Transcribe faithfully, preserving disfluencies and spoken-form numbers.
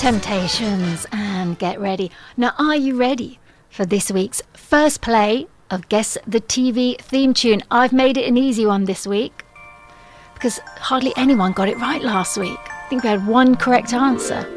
Temptations, and get ready. Now, are you ready for this week's first play of Guess the T V theme tune? I've made it an easy one this week because hardly anyone got it right last week. I think we had one correct answer.